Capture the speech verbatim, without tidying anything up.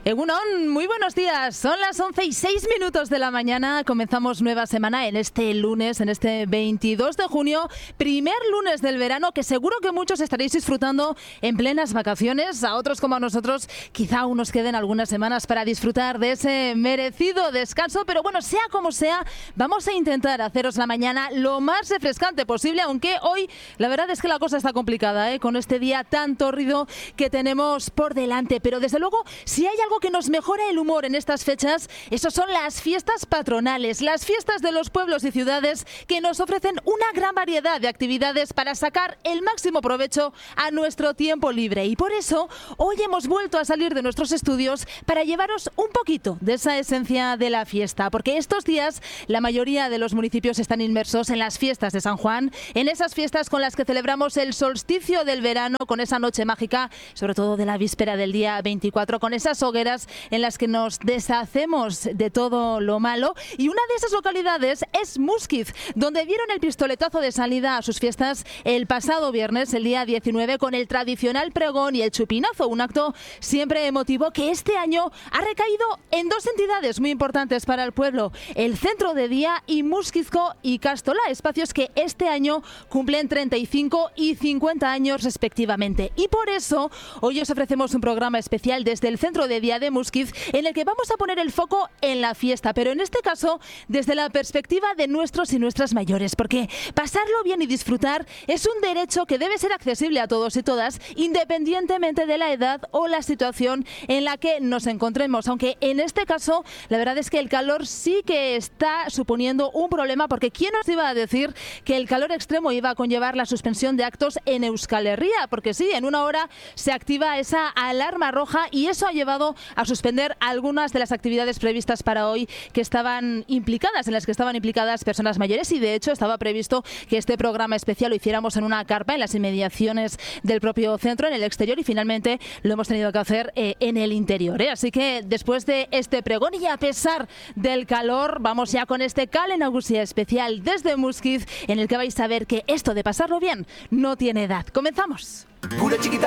Egunon, muy buenos días. Son las once y seis minutos de la mañana. Comenzamos nueva semana en este lunes, en este veintidós de junio, primer lunes del verano, que seguro que muchos estaréis disfrutando en plenas vacaciones. A otros como a nosotros, quizá aún nos queden algunas semanas para disfrutar de ese merecido descanso. Pero bueno, sea como sea, vamos a intentar haceros la mañana lo más refrescante posible, aunque hoy la verdad es que la cosa está complicada, ¿eh? Con este día tan tórrido que tenemos por delante. Pero desde luego, si hay algo que nos mejora el humor en estas fechas, eso son las fiestas patronales, las fiestas de los pueblos y ciudades que nos ofrecen una gran variedad de actividades para sacar el máximo provecho a nuestro tiempo libre. Y por eso hoy hemos vuelto a salir de nuestros estudios para llevaros un poquito de esa esencia de la fiesta, porque estos días la mayoría de los municipios están inmersos en las fiestas de San Juan, en esas fiestas con las que celebramos el solsticio del verano, con esa noche mágica, sobre todo de la víspera del día veinticuatro, con esas hogueras en las que nos deshacemos de todo lo malo. Y una de esas localidades es Muskiz, donde dieron el pistoletazo de salida a sus fiestas el pasado viernes, el día diecinueve, con el tradicional pregón y el chupinazo, un acto siempre emotivo que este año ha recaído en dos entidades muy importantes para el pueblo, el Centro de Día y Muskizko y Castola, espacios que este año cumplen treinta y cinco y cincuenta años respectivamente. Y por eso hoy os ofrecemos un programa especial desde el Centro de Día de Muskiz, en el que vamos a poner el foco en la fiesta, pero en este caso desde la perspectiva de nuestros y nuestras mayores, porque pasarlo bien y disfrutar es un derecho que debe ser accesible a todos y todas, independientemente de la edad o la situación en la que nos encontremos, aunque en este caso la verdad es que el calor sí que está suponiendo un problema, porque ¿quién nos iba a decir que el calor extremo iba a conllevar la suspensión de actos en Euskal Herria? Porque sí, en una hora se activa esa alarma roja y eso ha llevado a suspender algunas de las actividades previstas para hoy que estaban implicadas, en las que estaban implicadas personas mayores, y de hecho estaba previsto que este programa especial lo hiciéramos en una carpa en las inmediaciones del propio centro, en el exterior, y finalmente lo hemos tenido que hacer eh, en el interior, ¿eh? Así que después de este pregón y a pesar del calor, vamos ya con este Kale Nagusia especial desde Muskiz, en el que vais a ver que esto de pasarlo bien no tiene edad. ¡Comenzamos!